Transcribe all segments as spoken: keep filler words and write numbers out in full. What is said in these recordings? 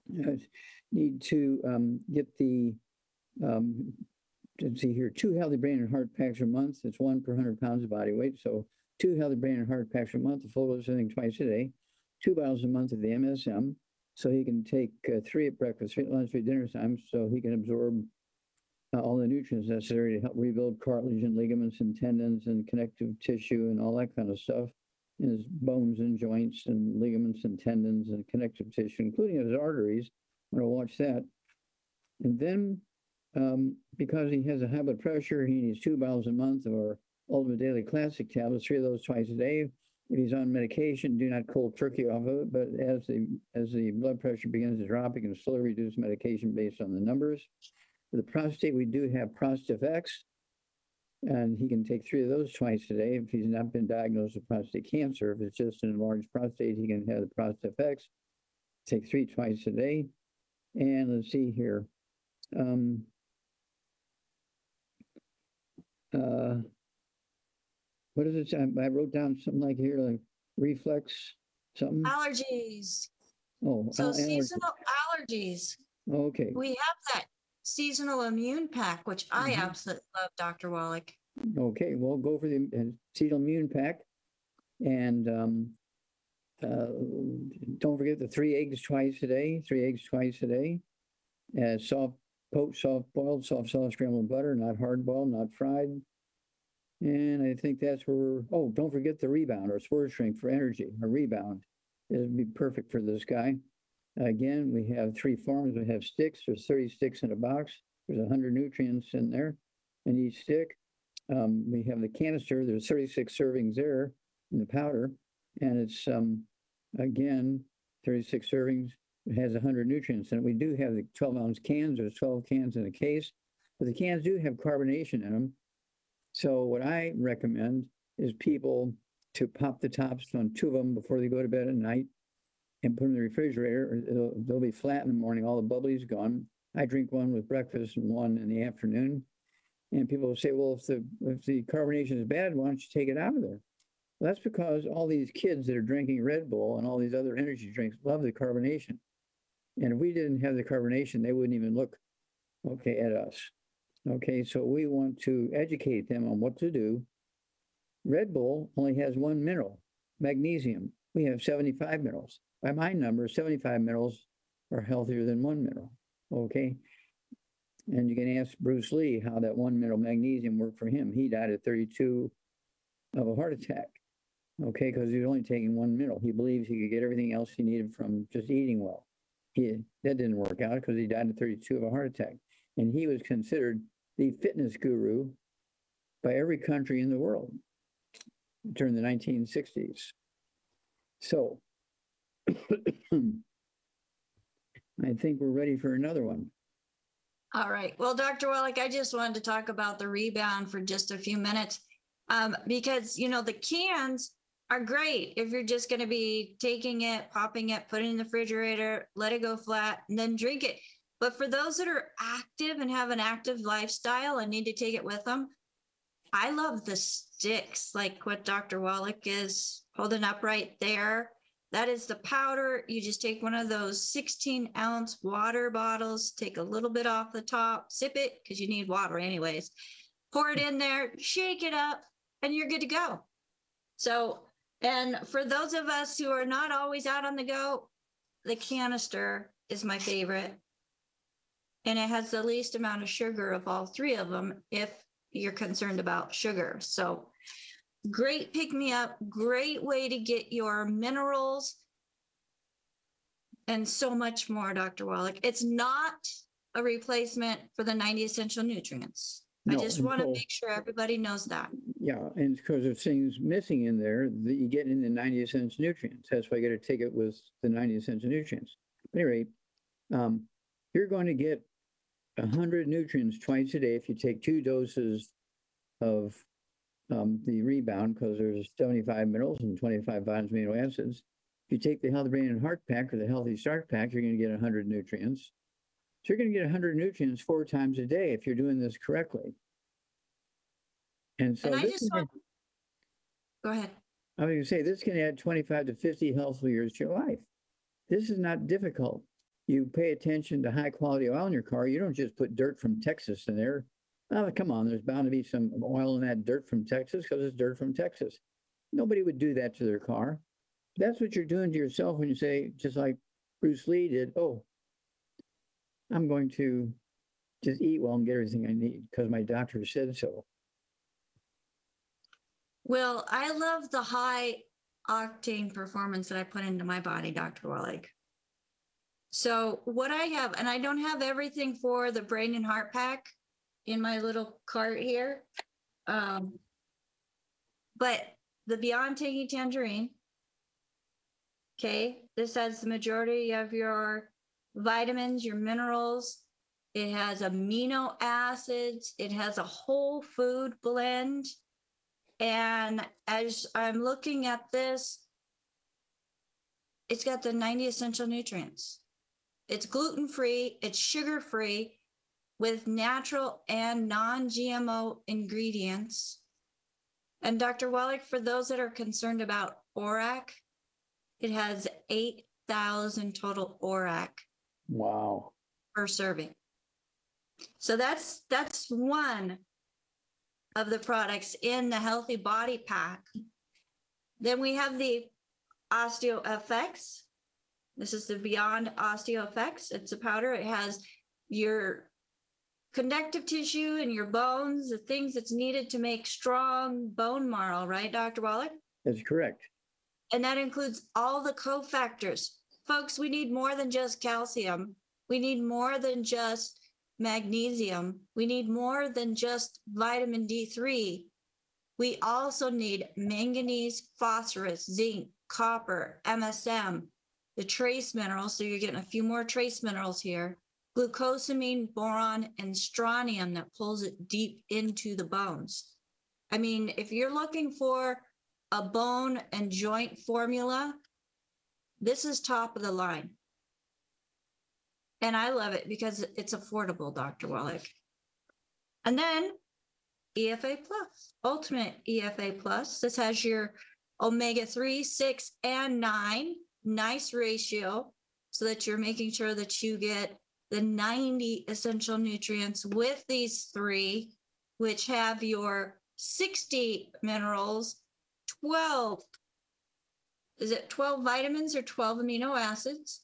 uh, need to um, get the, um, let's see here, two healthy brain and heart packs a month. It's one per one hundred pounds of body weight. So two healthy brain and heart packs a month, a full dose of everything twice a day, two bottles a month of the M S M. So he can take uh, three at breakfast, three at lunch, three at dinner time, so he can absorb uh, all the nutrients necessary to help rebuild cartilage and ligaments and tendons and connective tissue and all that kind of stuff in his bones and joints and ligaments and tendons and connective tissue, including his arteries. I'm going to watch that. And then um, because he has a high blood pressure, he needs two bottles a month of our Ultimate Daily Classic tablets, three of those twice a day. If he's on medication, do not cold turkey off of it, but as the as the blood pressure begins to drop, he can slowly reduce medication based on the numbers. For the prostate, we do have Prostifex, and he can take three of those twice a day if he's not been diagnosed with prostate cancer. If it's just an enlarged prostate, he can have the Prostifex, take three twice a day. And let's see here. Um, uh, what is it? I, I wrote down something like here, like reflex, something. Allergies. Oh, So al- allergy. seasonal allergies. Okay. We have that seasonal immune pack, which I Mhm. absolutely love, Doctor Wallach. Okay, well, go for the uh, seasonal immune pack. And um, uh, don't forget the three eggs twice a day, three eggs twice a day. Uh, soft poached, soft boiled, soft sauce, scrambled butter, not hard boiled, not fried. And I think that's where we're, oh, don't forget the rebound or sport shrink for energy, a rebound. It would be perfect for this guy. Again, we have three forms. We have sticks. There's thirty sticks in a box. There's one hundred nutrients in there in each stick. Um, we have the canister. There's thirty-six servings there in the powder. And it's, um, again, thirty-six servings. It has one hundred nutrients. And we do have the twelve ounce cans. There's twelve cans in a case. But the cans do have carbonation in them. So what I recommend is people to pop the tops on two of them before they go to bed at night and put them in the refrigerator. It'll, they'll be flat in the morning. All the bubbly's gone. I drink one with breakfast and one in the afternoon. And people will say, well, if the if the carbonation is bad, why don't you take it out of there? Well, that's because all these kids that are drinking Red Bull and all these other energy drinks love the carbonation. And if we didn't have the carbonation, they wouldn't even look, okay, at us. Okay, so we want to educate them on what to do. Red Bull only has one mineral, magnesium. We have seventy-five minerals. By my number, seventy-five minerals are healthier than one mineral. Okay. And you can ask Bruce Lee how that one mineral magnesium worked for him. He died at thirty-two of a heart attack. Okay, because he was only taking one mineral. He believes he could get everything else he needed from just eating well. He, that didn't work out because he died at thirty-two of a heart attack. And he was considered the fitness guru by every country in the world during the nineteen sixties. So I think we're ready for another one. All right. Well, Doctor Wallach, I just wanted to talk about the rebound for just a few minutes um, because, you know, the cans are great if you're just going to be taking it, popping it, putting it in the refrigerator, let it go flat, and then drink it. But for those that are active and have an active lifestyle and need to take it with them, I love the sticks, like what Doctor Wallach is holding up right there. That is the powder. You just take one of those sixteen ounce water bottles, take a little bit off the top, sip it because you need water anyways. Pour it in there, shake it up, and you're good to go. So, and for those of us who are not always out on the go, the canister is my favorite. And it has the least amount of sugar of all three of them if you're concerned about sugar. So great pick me up, great way to get your minerals and so much more, Doctor Wallach. It's not a replacement for the ninety essential nutrients. No, I just want to make sure everybody knows that. Yeah, and because of things missing in there that you get in the ninety essential nutrients. That's why you got to take it with the ninety essential nutrients. At any rate, um, you're going to get one hundred nutrients twice a day if you take two doses of um, the rebound, because there's seventy-five minerals and twenty-five vitamins, amino acids. If you take the Healthy Brain and Heart Pack or the Healthy Start Pack, you're going to get one hundred nutrients. So you're going to get one hundred nutrients four times a day if you're doing this correctly. And so and I this just is, want, go ahead. I was going to say, this can add twenty-five to fifty healthful years to your life. This is not difficult. you pay attention to high quality oil in your car. You don't just put dirt from Texas in there. Oh, come on, there's bound to be some oil in that dirt from Texas because it's dirt from Texas. Nobody would do that to their car. That's what you're doing to yourself when you say, just like Bruce Lee did, oh, I'm going to just eat well and get everything I need because my doctor said so. Well, I love the high octane performance that I put into my body, Doctor Wallach. So what I have, and I don't have everything for the brain and heart pack in my little cart here. Um, but the Beyond Tangy Tangerine, okay, this has the majority of your vitamins, your minerals. It has amino acids. It has a whole food blend. And as I'm looking at this, it's got the ninety essential nutrients. It's gluten-free, it's sugar-free with natural and non-G M O ingredients. And Doctor Wallach, for those that are concerned about O R A C, it has eight thousand total O R A C Wow. per serving. So that's that's one of the products in the Healthy Body Pack. Then we have the OsteoFX. This is the Beyond OsteoFX. It's a powder. It has your connective tissue and your bones, the things that's needed to make strong bone marrow, right, Doctor Wallach? That's correct. And that includes all the cofactors. Folks, we need more than just calcium. We need more than just magnesium. We need more than just vitamin D three. We also need manganese, phosphorus, zinc, copper, M S M, the trace minerals. So you're getting a few more trace minerals here. Glucosamine, boron, and strontium that pulls it deep into the bones. I mean, if you're looking for a bone and joint formula, this is top of the line. And I love it because it's affordable, Doctor Wallach. And then E F A Plus, Ultimate E F A Plus. This has your omega three, six, and nine. Nice ratio so that you're making sure that you get the ninety essential nutrients with these three, which have your sixty minerals, twelve, is it twelve vitamins or twelve amino acids?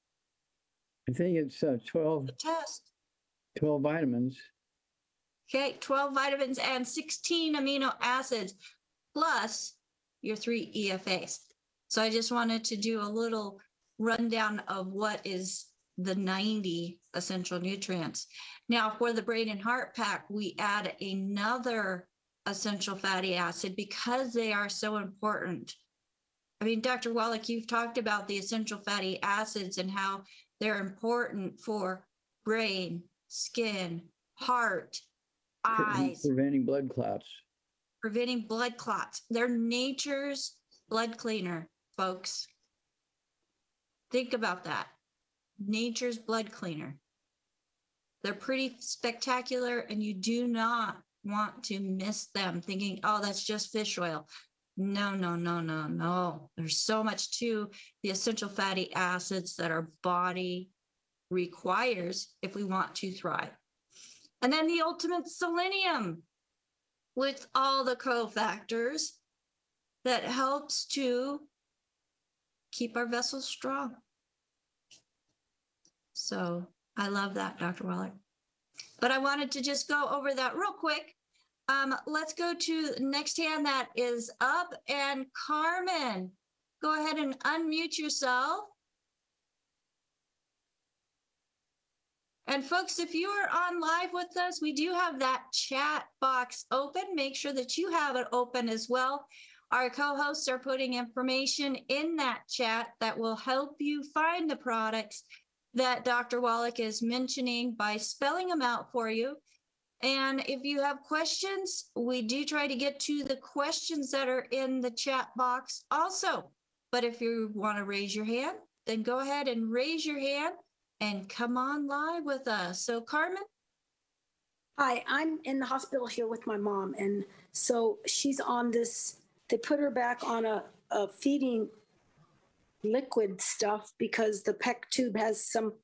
I think it's uh, twelve, The test. twelve vitamins. Okay, twelve vitamins and sixteen amino acids, plus your three E F As. So I just wanted to do a little rundown of what is the ninety essential nutrients. Now, for the brain and heart pack, we add another essential fatty acid because they are so important. I mean, Doctor Wallach, you've talked about the essential fatty acids and how they're important for brain, skin, heart, eyes, Preventing blood clots. preventing blood clots. They're nature's blood cleaner, folks. Think about that. Nature's blood cleaner. They're pretty spectacular, and you do not want to miss them thinking, oh, that's just fish oil. No, no, no, no, no. There's so much to the essential fatty acids that our body requires if we want to thrive. And then the ultimate selenium with all the cofactors that helps to keep our vessels strong. So I love that, Doctor Wallach. But I wanted to just go over that real quick. Um, let's go to the next hand that is up. And Carmen, go ahead and unmute yourself. And folks, if you are on live with us, we do have that chat box open. Make sure that you have it open as well. Our co-hosts are putting information in that chat that will help you find the products that Doctor Wallach is mentioning by spelling them out for you. And if you have questions, we do try to get to the questions that are in the chat box also. But if you want to raise your hand, then go ahead and raise your hand and come on live with us. So Carmen? Hi, I'm in the hospital here with my mom. And so she's on this, they put her back on a, a feeding liquid stuff because the P E C tube has some